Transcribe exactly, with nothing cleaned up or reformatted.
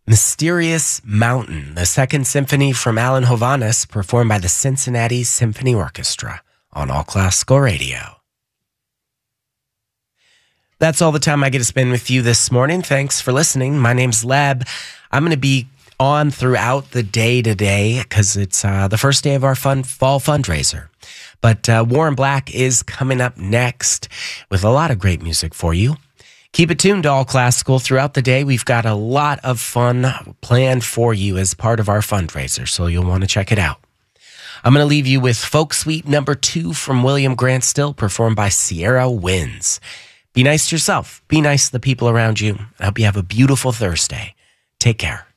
Mysterious Mountain, the Second Symphony from Alan Hovhaness, performed by the Cincinnati Symphony Orchestra on All Classical Radio. That's all the time I get to spend with you this morning. Thanks for listening. My name's Leb. I'm going to be on throughout the day today because it's uh, the first day of our fun fall fundraiser. But uh, Warren Black is coming up next with a lot of great music for you. Keep it tuned to All Classical throughout the day. We've got a lot of fun planned for you as part of our fundraiser, so you'll want to check it out. I'm going to leave you with Folk Suite number two from William Grant Still, performed by Sierra Winds. Be nice to yourself. Be nice to the people around you. I hope you have a beautiful Thursday. Take care.